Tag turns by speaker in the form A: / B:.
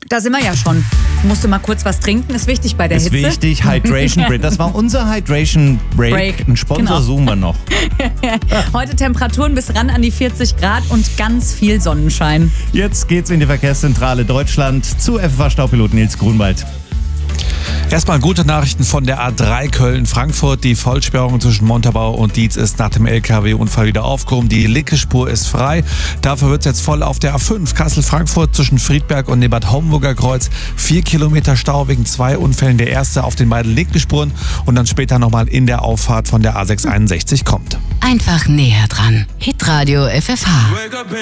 A: Da sind wir ja schon. Musst du mal kurz was trinken, ist wichtig bei der Hitze.
B: Ist wichtig, Hydration Break. Das war unser Hydration Break. Ein Sponsor suchen wir noch.
A: Heute Temperaturen bis ran an die 40 Grad und ganz viel Sonnenschein.
B: Jetzt geht's in die Verkehrszentrale Deutschland zu FFH-Staupilot Nils Grunwald.
C: Erstmal gute Nachrichten von der A3 Köln-Frankfurt. Die Vollsperrung zwischen Montabaur und Dietz ist nach dem LKW-Unfall wieder aufgehoben. Die linke Spur ist frei. Dafür wird es jetzt voll auf der A5 Kassel-Frankfurt zwischen Friedberg und dem Bad Homburger Kreuz. 4 Kilometer Stau wegen 2 Unfällen. Der erste auf den beiden linken Spuren und dann später nochmal in der Auffahrt von der A661 kommt.
D: Einfach näher dran. Hitradio FFH.